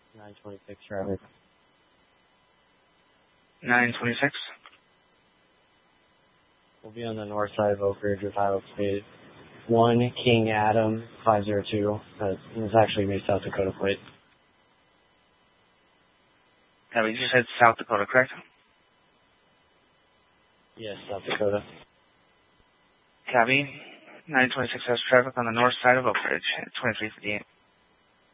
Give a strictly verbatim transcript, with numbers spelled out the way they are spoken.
nine twenty-six traffic. nine twenty-six. We'll be on the north side of Oak Ridge with Highway Speed. one King Adam five zero two. Uh, it's actually me, South Dakota plate. Yeah, you just said South Dakota, correct? Yes, South Dakota. Copy. nine twenty-six has traffic on the north side of Oak Ridge at twenty-three fifty-eight.